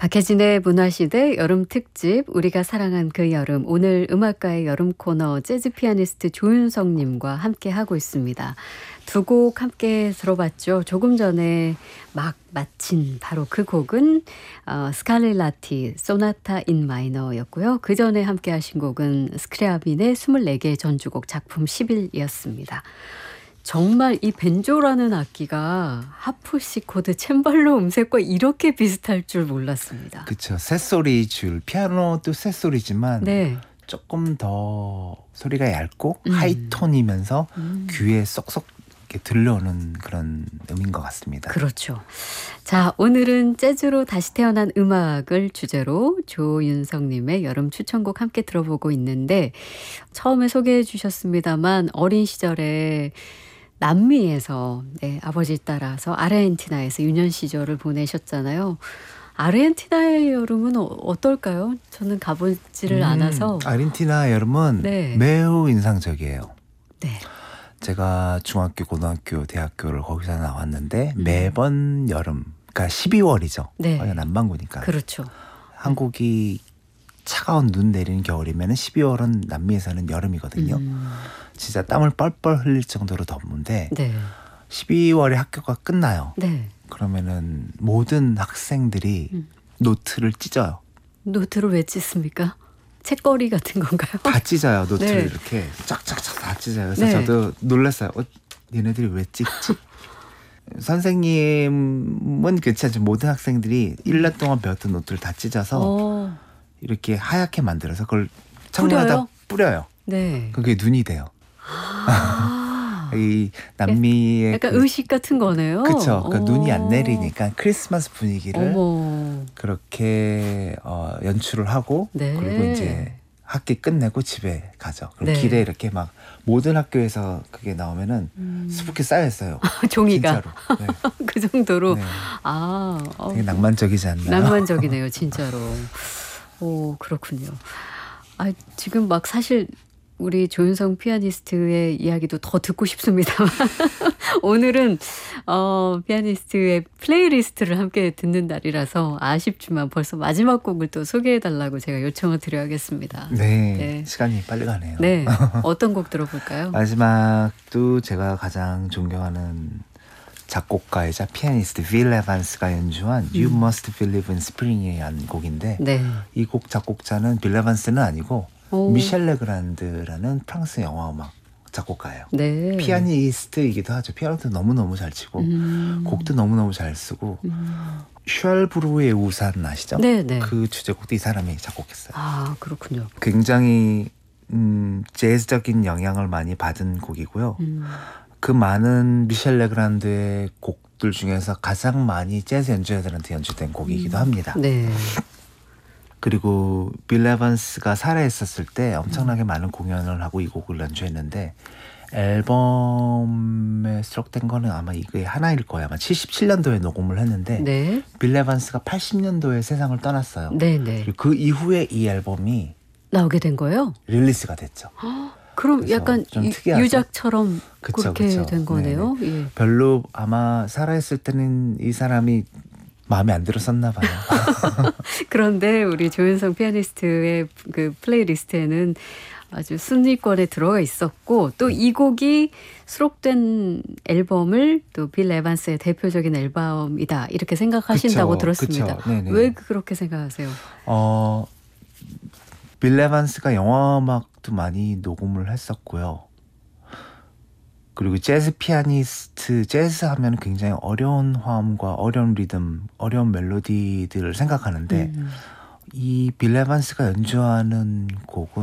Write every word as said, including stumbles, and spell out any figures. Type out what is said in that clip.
박혜진의 문화시대 여름특집 우리가 사랑한 그 여름, 오늘 음악가의 여름 코너 재즈 피아니스트 조윤성님과 함께하고 있습니다. 두 곡 함께 들어봤죠. 조금 전에 막 마친 바로 그 곡은 어, 스칼릴라티 소나타 인 마이너였고요. 그 전에 함께 하신 곡은 스크랴빈의 스물네 개의 전주곡 작품 십 일이었습니다. 정말 이 벤조라는 악기가 하프시코드 챔발로 음색과 이렇게 비슷할 줄 몰랐습니다. 그렇죠. 새소리 줄, 피아노도 새소리지만 네. 조금 더 소리가 얇고 음. 하이톤이면서 음. 귀에 쏙쏙 이렇게 들려오는 그런 음인 것 같습니다. 그렇죠. 자, 오늘은 재즈로 다시 태어난 음악을 주제로 조윤성님의 여름 추천곡 함께 들어보고 있는데, 처음에 소개해 주셨습니다만 어린 시절에 남미에서 네, 아버지 따라서 아르헨티나에서 유년 시절을 보내셨잖아요. 아르헨티나의 여름은 어, 어떨까요? 저는 가보지를 음, 않아서. 아르헨티나 여름은 네. 매우 인상적이에요. 네. 제가 중학교, 고등학교, 대학교를 거기서 나왔는데 음. 매번 여름, 그러니까 십이월이죠. 네. 거기가 남반구니까. 그렇죠. 한국이 차가운 눈 내리는 겨울이면 십이월은 남미에서는 여름이거든요. 음. 진짜 땀을 뻘뻘 흘릴 정도로 덥는데 네. 십이월에 학교가 끝나요. 네. 그러면은 모든 학생들이 음. 노트를 찢어요. 노트를 왜 찢습니까? 책거리 같은 건가요? 다 찢어요. 노트를 네. 이렇게 쫙쫙쫙 다 찢어요. 그래서 네. 저도 놀랐어요. 어, 얘네들이 왜 찍지? 선생님은 그렇지 않죠. 모든 학생들이 일 년 동안 배웠던 노트를 다 찢어서 어. 이렇게 하얗게 만들어서 그걸 창문에다 뿌려요. 네. 그게 눈이 돼요. 아. 이 남미의 약간 그, 의식 같은 거네요. 그쵸. 그 오. 눈이 안 내리니까 크리스마스 분위기를 어머. 그렇게 어, 연출을 하고 네. 그리고 이제 학기 끝내고 집에 가죠. 그럼 네. 길에 이렇게 막 모든 학교에서 그게 나오면은 음. 수북히 쌓여 있어요. 종이가 진짜로. 네. 그 정도로. 네. 아, 어, 되게 낭만적이지 않나요? 낭만적이네요, 진짜로. 오, 그렇군요. 아, 지금 막 사실 우리 조윤성 피아니스트의 이야기도 더 듣고 싶습니다만 오늘은 어, 피아니스트의 플레이리스트를 함께 듣는 날이라서 아쉽지만 벌써 마지막 곡을 또 소개해달라고 제가 요청을 드려야겠습니다. 네, 네. 시간이 빨리 가네요. 네, 어떤 곡 들어볼까요? 마지막도 제가 가장 존경하는 작곡가이자 피아니스트 빌 에반스가 연주한 You 음. Must Believe in Spring이라는 곡인데 네. 이 곡 작곡자는 빌 에반스는 아니고 오. 미셸 레그란드라는 프랑스 영화음악 작곡가예요. 네. 피아니스트이기도 하죠. 피아노도 너무너무 잘 치고 음. 곡도 너무너무 잘 쓰고 음. 슈얼브루의 우산 아시죠? 네, 네. 그 주제곡도 이 사람이 작곡했어요. 아, 그렇군요. 굉장히 음, 재즈적인 영향을 많이 받은 곡이고요. 음. 그 많은 미셸 레그란드의 곡들 중에서 가장 많이 재즈 연주자들한테 연주된 곡이기도 합니다. 네. 그리고 빌 에반스가 살아있었을 때 엄청나게 많은 공연을 하고 이 곡을 연주했는데 앨범에 수록된 거는 아마 이게 하나일 거예요. 아마 칠십칠 년도에 녹음을 했는데 네. 빌 에반스가 팔십 년도에 세상을 떠났어요. 네, 네. 그리고 그 이후에 이 앨범이 나오게 된 거예요? 릴리스가 됐죠. 그럼 그래서 약간 좀 유- 특이하죠? 유작처럼 그쵸, 그렇게 그쵸. 된 거네요. 예. 별로 아마 살아있을 때는 이 사람이 마음에 안 들었었나 봐요. 그런데 우리 조윤성 피아니스트의 그 플레이리스트에는 아주 순위권에 들어가 있었고 또 이 곡이 수록된 앨범을 또 빌 에반스의 대표적인 앨범이다 이렇게 생각하신다고 그쵸, 들었습니다. 그쵸. 네네. 왜 그렇게 생각하세요? 어, 빌 에반스가 영화음악도 많이 녹음을 했었고요. 그리고 재즈 피아니스트, 재즈 하면 굉장히 어려운 화음과 어려운 리듬, 어려운 멜로디들을 생각하는데 음. 이 빌 에반스가 연주하는 곡은